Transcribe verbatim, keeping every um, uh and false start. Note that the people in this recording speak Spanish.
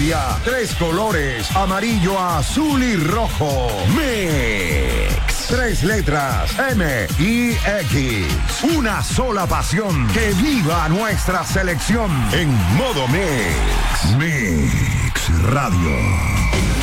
familia, tres colores, amarillo, azul y rojo. Mix. Tres letras, M y X. Una sola pasión. Que viva nuestra selección en modo Mix. Mix Radio.